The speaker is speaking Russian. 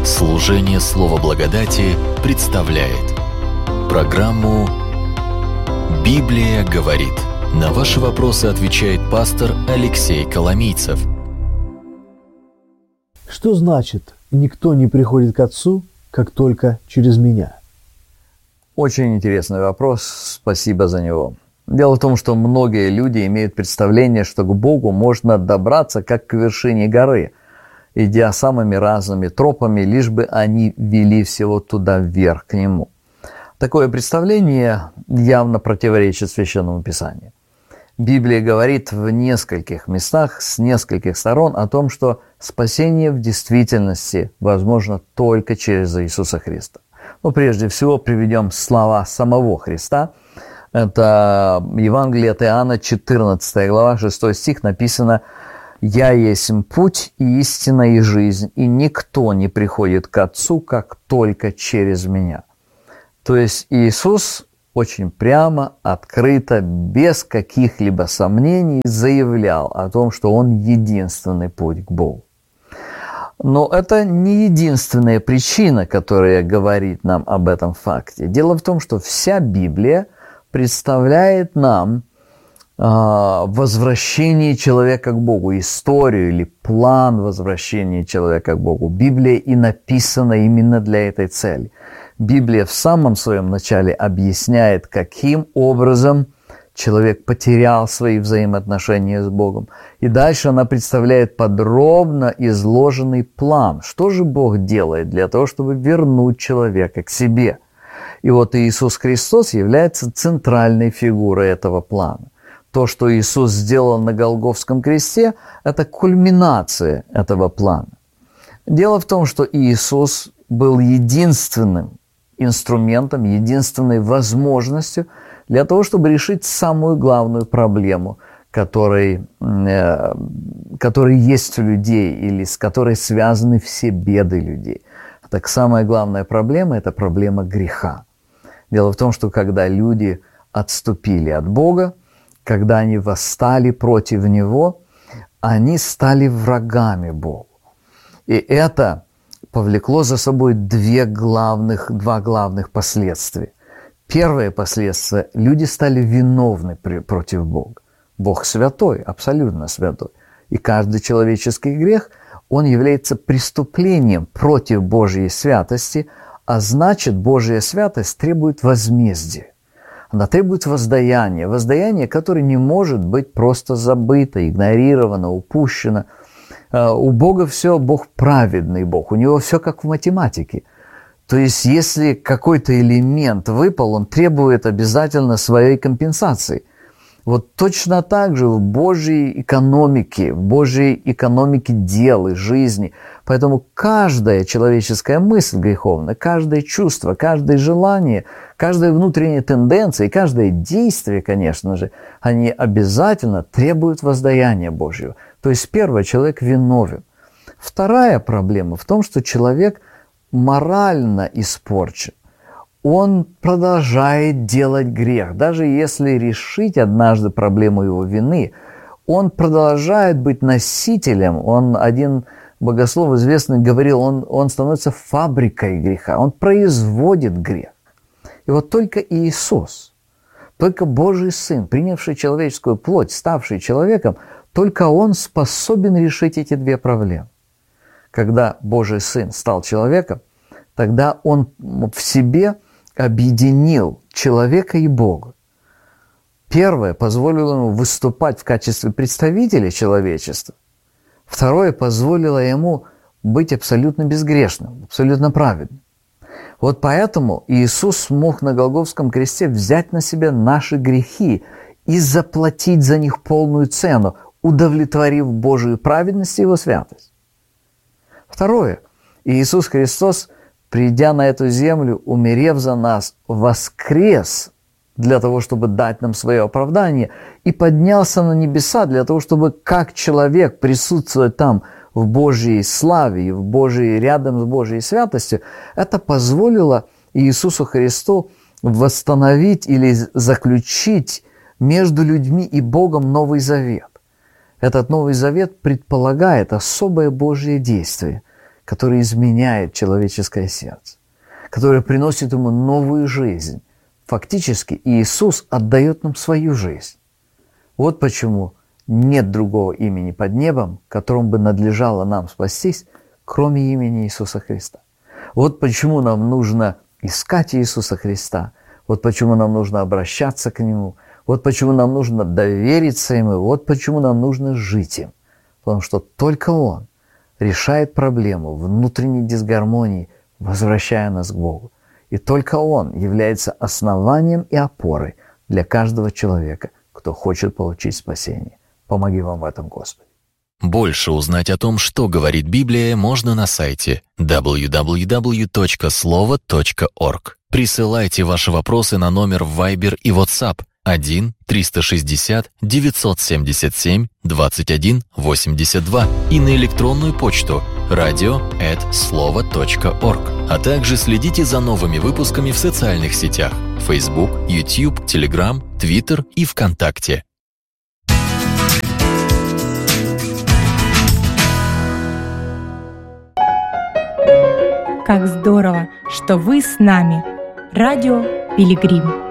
Служение Слова Благодати представляет программу «Библия говорит». На ваши вопросы отвечает пастор Алексей Коломийцев. Что значит «никто не приходит к Отцу, как только через меня»? Очень интересный вопрос, спасибо за него. Дело в том, что многие люди имеют представление, что к Богу можно добраться как к вершине горы, идя самыми разными тропами, лишь бы они вели всего туда вверх, к Нему. Такое представление явно противоречит Священному Писанию. Библия говорит в нескольких местах, с нескольких сторон о том, что спасение в действительности возможно только через Иисуса Христа. Но прежде всего приведем слова самого Христа. Это Евангелие от Иоанна, 14 глава, 6 стих, написано: «Я есть путь и истина и жизнь, и никто не приходит к Отцу, как только через Меня». То есть Иисус очень прямо, открыто, без каких-либо сомнений заявлял о том, что Он единственный путь к Богу. Но это не единственная причина, которая говорит нам об этом факте. Дело в том, что вся Библия представляет нам возвращение человека к Богу, историю или план возвращения человека к Богу. Библия и написана именно для этой цели. Библия в самом своем начале объясняет, каким образом человек потерял свои взаимоотношения с Богом. И дальше она представляет подробно изложенный план, что же Бог делает для того, чтобы вернуть человека к себе. И вот Иисус Христос является центральной фигурой этого плана. То, что Иисус сделал на Голгофском кресте, это кульминация этого плана. Дело в том, что Иисус был единственным инструментом, единственной возможностью для того, чтобы решить самую главную проблему, которая есть у людей или с которой связаны все беды людей. Так самая главная проблема – это проблема греха. Дело в том, что когда люди отступили от Бога, когда они восстали против Него, они стали врагами Богу. И это повлекло за собой два главных последствия. Первое последствие – люди стали виновны против Бога. Бог святой, абсолютно святой. И каждый человеческий грех, он является преступлением против Божьей святости, а значит, Божья святость требует возмездия. Она требует воздаяния, которое не может быть просто забыто, игнорировано, упущено. У Бога все, Бог праведный Бог, у Него все как в математике. То есть, если какой-то элемент выпал, он требует обязательно своей компенсации. Вот точно так же в Божьей экономике дел и жизни. Поэтому каждая человеческая мысль греховная, каждое чувство, каждое желание, каждая внутренняя тенденция и каждое действие, конечно же, они обязательно требуют воздаяния Божьего. То есть, первое, человек виновен. Вторая проблема в том, что человек морально испорчен. Он продолжает делать грех. Даже если решить однажды проблему его вины, он продолжает быть носителем. Один богослов известный говорил, он становится фабрикой греха, он производит грех. И вот только Иисус, только Божий Сын, принявший человеческую плоть, ставший человеком, только Он способен решить эти две проблемы. Когда Божий Сын стал человеком, тогда Он в себе объединил человека и Бога. Первое, позволило ему выступать в качестве представителя человечества. Второе, позволило ему быть абсолютно безгрешным, абсолютно праведным. Вот поэтому Иисус смог на Голгофском кресте взять на себя наши грехи и заплатить за них полную цену, удовлетворив Божию праведность и Его святость. Второе, Иисус Христос, придя на эту землю, умерев за нас, воскрес для того, чтобы дать нам свое оправдание, и поднялся на небеса для того, чтобы как человек присутствовать там в Божьей славе и рядом с Божьей святостью. Это позволило Иисусу Христу восстановить или заключить между людьми и Богом Новый Завет. Этот Новый Завет предполагает особое Божье действие, который изменяет человеческое сердце, который приносит ему новую жизнь. Фактически Иисус отдает нам свою жизнь. Вот почему нет другого имени под небом, которым бы надлежало нам спастись, кроме имени Иисуса Христа. Вот почему нам нужно искать Иисуса Христа, вот почему нам нужно обращаться к Нему, вот почему нам нужно довериться Ему, вот почему нам нужно жить им. Потому что только Он решает проблему внутренней дисгармонии, возвращая нас к Богу. И только Он является основанием и опорой для каждого человека, кто хочет получить спасение. Помоги вам в этом, Господи. Больше узнать о том, что говорит Библия, можно на сайте www.slovo.org. Присылайте ваши вопросы на номер в Viber и WhatsApp 1-360-977-21-82 и на электронную почту radio@slovo.org. А также следите за новыми выпусками в социальных сетях Facebook, YouTube, Telegram, Twitter и ВКонтакте. Как здорово, что вы с нами. Радио Пилигрим.